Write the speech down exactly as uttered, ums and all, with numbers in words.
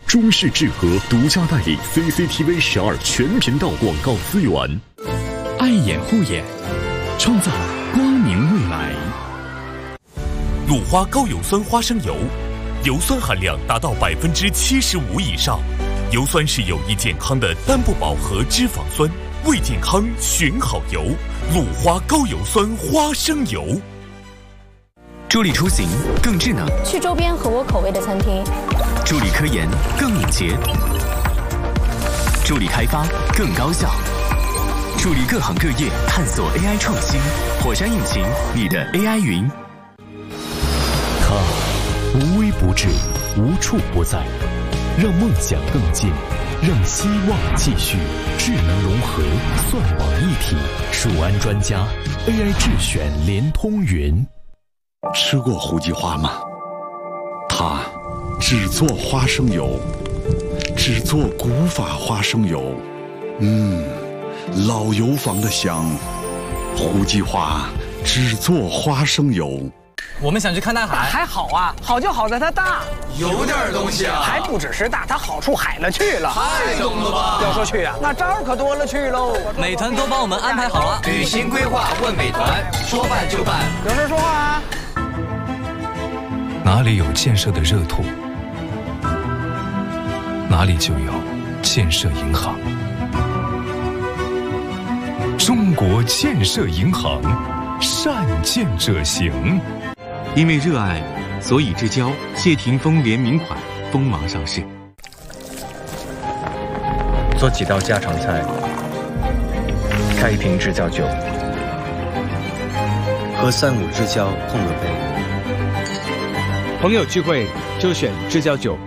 中视智和独家代理 C C T V 十二全频道广告资源。 爱眼护眼，创造光明未来。 鲁花高油酸花生油，油酸含量达到百分之七十五以上。油酸是有益健康的单不饱和脂肪酸，为健康选好油。鲁花高油酸花生油。 助力出行更智能， 去周边合我口味的餐厅； 助力科研更敏捷，助力开发更高效，助力各行各业探索 A I 创新。火山引擎，你的 A I 云。 它无微不至，无处不在，让梦想更近，让希望继续。智能融合，算网一体，蜀安专家 A I 智选联通云。 吃过胡姬花吗？它只做花生油，只做古法花生油。嗯，老油房的香。胡姬花只做花生油。 我们想去看大海， 还好啊，好就好在它大， 有点东西啊， 还不只是大，它好处海了去了， 太懂了吧？ 要说去啊，那招可多了去喽。 美团都帮我们安排好了， 旅行规划问美团，说办就办。 有事说话啊。 哪里有建设的热土，哪里就有建设银行。中国建设银行，善建者行。 因为热爱，所以之交谢霆锋联名款锋芒上市。 做几道家常菜，开一瓶知交酒， 和三五知交碰个杯。 朋友聚会就选知交酒。